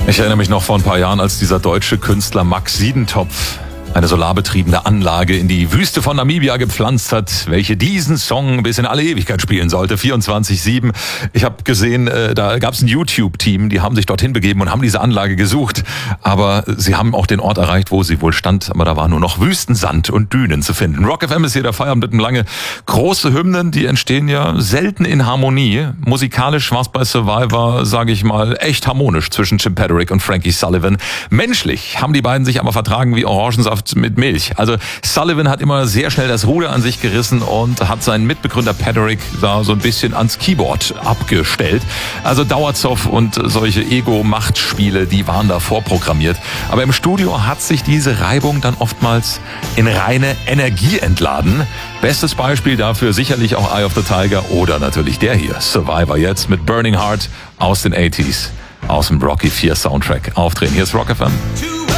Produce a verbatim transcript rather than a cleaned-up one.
Ich erinnere mich noch vor ein paar Jahren, als dieser deutsche Künstler Max Siedentopf eine solarbetriebene Anlage in die Wüste von Namibia gepflanzt hat, welche diesen Song bis in alle Ewigkeit spielen sollte, vierundzwanzig sieben. Ich habe gesehen, da gab es ein YouTube-Team, die haben sich dorthin begeben und haben diese Anlage gesucht. Aber sie haben auch den Ort erreicht, wo sie wohl stand, aber da war nur noch Wüstensand und Dünen zu finden. Rock F M ist hier der Feierabend mit lange große Hymnen, die entstehen ja selten in Harmonie. Musikalisch war es bei Survivor, sage ich mal, echt harmonisch zwischen Jim Patrick und Frankie Sullivan. Menschlich haben die beiden sich aber vertragen wie Orangensaft mit Milch. Also Sullivan hat immer sehr schnell das Ruder an sich gerissen und hat seinen Mitbegründer Patrick da so ein bisschen ans Keyboard abgestellt. Also Dauerzoff und solche Ego-Machtspiele, die waren da vorprogrammiert. Aber im Studio hat sich diese Reibung dann oftmals in reine Energie entladen. Bestes Beispiel dafür sicherlich auch Eye of the Tiger oder natürlich der hier, Survivor jetzt mit Burning Heart aus den achtziger, aus dem Rocky vier Soundtrack. Aufdrehen, hier ist Rock F M.